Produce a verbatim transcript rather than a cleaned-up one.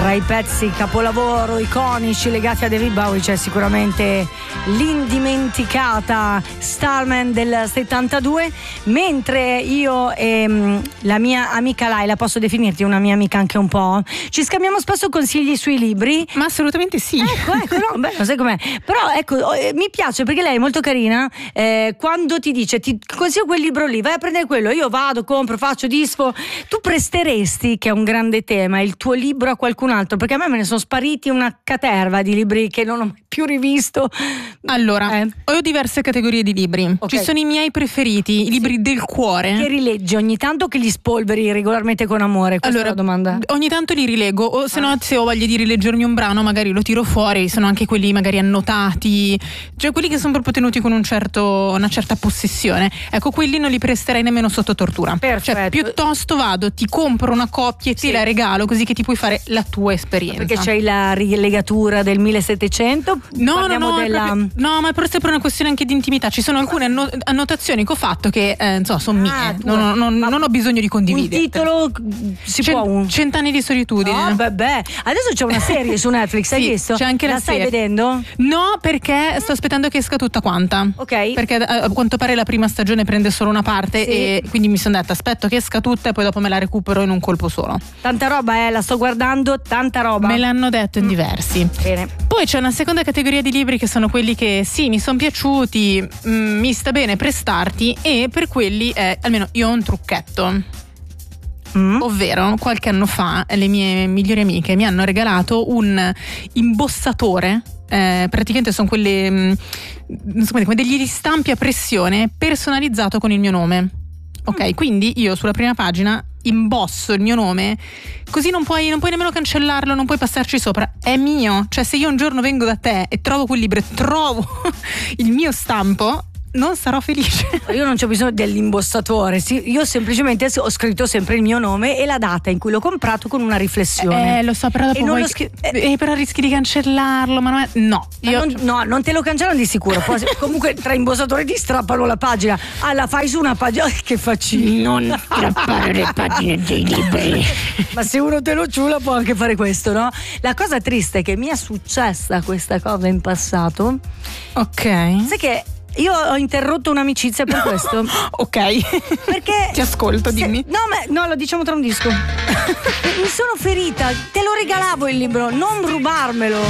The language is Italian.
tra i pezzi capolavoro iconici legati a David Bowie c'è sicuramente l'indimenticata Starman del settantadue, mentre io e mh, la mia amica Laila, posso definirti una mia amica anche un po', ci scambiamo spesso consigli sui libri. Ma assolutamente sì. Ecco, ecco, no, beh, non sai com'è. Però ecco, eh, mi piace perché lei è molto carina, eh, quando ti dice ti consiglio quel libro lì, vai a prendere quello, io vado, compro, faccio, disfo. Tu presteresti, che è un grande tema, il tuo libro a qualcun altro? Perché a me me ne sono spariti una caterva di libri che non ho mai più rivisto. Allora, eh. ho diverse categorie di libri. Okay. Ci sono i miei preferiti, i libri sì. del cuore. Che rileggi ogni tanto, che li spolveri regolarmente con amore? Questa allora, è la domanda. Ogni tanto li rilego, o se no, ah. se ho voglia di rileggermi un brano, magari lo tiro fuori. Sono anche quelli magari annotati, cioè quelli che sono proprio tenuti con un certo, una certa possessione. Ecco, quelli non li presterei nemmeno sotto tortura. Perfetto. Cioè, piuttosto vado, ti compro una coppia e ti sì. la regalo, così che ti puoi fare la tua esperienza. Perché c'hai la rilegatura del millesettecento? No, no, no, della... proprio, no, ma è proprio per una questione anche di intimità. Ci sono alcune anno- annotazioni che ho fatto che eh, insomma sono mie. Ah, non, non, non ho bisogno di condividere. Un titolo si Cent- può un Cent'anni di solitudine. No, vabbè. Adesso c'è una serie su Netflix, hai sì, visto? C'è anche la, la stai serie. vedendo? No, perché sto aspettando che esca tutta quanta. Ok. Perché a, a quanto pare la prima stagione prende solo una parte, sì. e quindi mi sono detta aspetto che esca tutta e poi dopo me la recupero in un colpo solo. Tanta roba, eh, la sto guardando, tanta roba. Me l'hanno detto in mm. diversi. Bene. Poi c'è una seconda categoria di libri che sono quelli che sì, mi sono piaciuti, mh, mi sta bene prestarti, e per quelli eh, almeno io ho un trucchetto. Mm. Ovvero, qualche anno fa le mie migliori amiche mi hanno regalato un imbossatore. Eh, praticamente sono quelle mh, non so come degli ristampi a pressione personalizzato con il mio nome. Ok, mm. quindi io sulla prima pagina imbosso il mio nome, così non puoi, non puoi nemmeno cancellarlo, non puoi passarci sopra, è mio. Cioè, se io un giorno vengo da te e trovo quel libro e trovo il mio stampo, non sarò felice. Io non c'ho bisogno dell'imbossatore, sì, io semplicemente ho scritto sempre il mio nome e la data in cui l'ho comprato con una riflessione. Eh, lo so, però dopo e non poi, lo scri- eh, eh, però rischi di cancellarlo, ma non è, no. Io... Non, no, non te lo cancellano di sicuro. Poi, comunque tra imbossatori ti strappano la pagina. Ah, la fai su una pagina. Che facci? Non strappare le pagine dei libri. Ma se uno te lo ciula può anche fare questo, no? La cosa triste è che mi è successa questa cosa in passato. Ok. Sai che io ho interrotto un'amicizia per questo. Ok. Perché ti ascolto, dimmi. Se, no, ma, no, lo diciamo tra un disco. Mi sono ferita, te lo regalavo il libro, non rubarmelo.